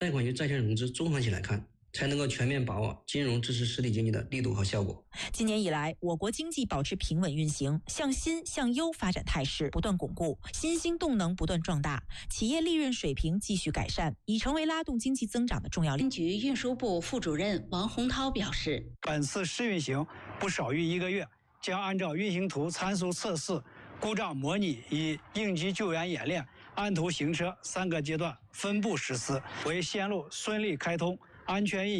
贷款与债券融资综合起来看，才能够全面把握金融支持实体经济的力度和效果。 今年以来，我国经济保持平稳运行，向新向优发展态势不断巩固，新兴动能不断壮大，企业利润水平继续改善，已成为拉动经济增长的重要力。 局运输部副主任王洪涛表示， 本次试运行不少于1个月，将按照运行图参数测试、故障模拟与应急救援演练、按图行车3个阶段分步实施，为线路顺利开通、安全运